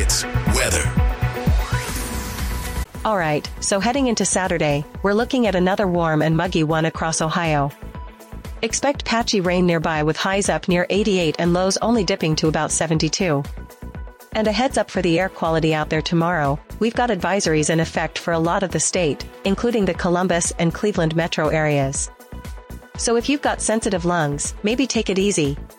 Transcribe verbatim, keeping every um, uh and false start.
It's weather. All right, so heading into Saturday, we're looking at another warm and muggy one across Ohio. Expect patchy rain nearby with highs up near eighty-eight and lows only dipping to about seventy-two. And a heads up for the air quality out there tomorrow, we've got advisories in effect for a lot of the state, including the Columbus and Cleveland metro areas. So if you've got sensitive lungs, maybe take it easy,